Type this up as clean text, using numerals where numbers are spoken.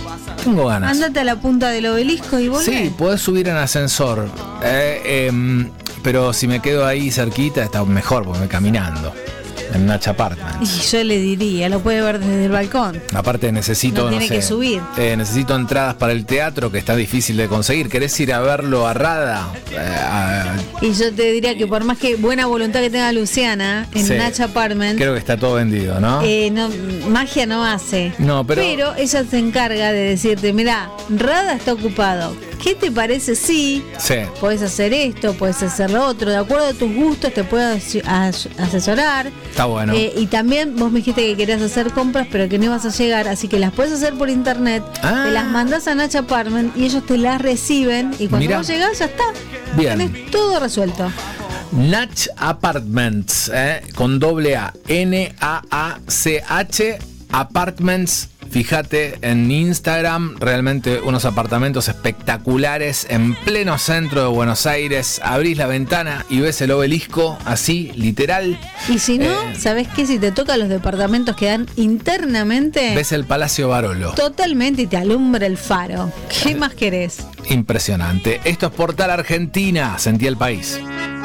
Tengo ganas. Andate a la punta del obelisco y volvés. Sí, podés subir en ascensor. Pero si me quedo ahí cerquita está mejor porque me voy caminando. En Natch Apartments. Y yo le diría, lo puede ver desde el balcón. Aparte necesito, no tiene que subir. Necesito entradas para el teatro que está difícil de conseguir. ¿Querés ir a verlo a Rada? Y yo te diría que por más que buena voluntad que tenga Luciana en Sí, Natch Apartments, creo que está todo vendido, ¿no? magia no hace. No, pero ella se encarga de decirte, mirá, Rada está ocupado. ¿Qué te parece si podés hacer esto, podés hacer lo otro? De acuerdo a tus gustos te puedo asesorar. Está bueno. Y también vos me dijiste que querías hacer compras, pero que no ibas a llegar, así que las puedes hacer por internet. Te las mandás a Natch Apartment y ellos te las reciben. Y cuando vos llegás, ya está. Bien. Tenés todo resuelto. Natch Apartments, con doble A, N-A-A-C-H, Apartments. Fíjate en Instagram, realmente unos apartamentos espectaculares en pleno centro de Buenos Aires. Abrís la ventana y ves el obelisco, así, literal. Y si no, ¿sabés qué? Si te tocan los departamentos que dan internamente, ves el Palacio Barolo. Totalmente, y te alumbra el faro. ¿Qué más querés? Impresionante. Esto es Portal Argentina. Sentí el país.